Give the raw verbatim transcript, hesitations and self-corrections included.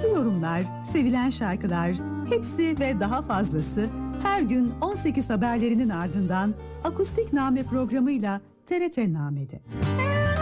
yorumlar, sevilen şarkılar, hepsi ve daha fazlası her gün on sekiz haberlerinin ardından Akustik Name programıyla T R T Name'de.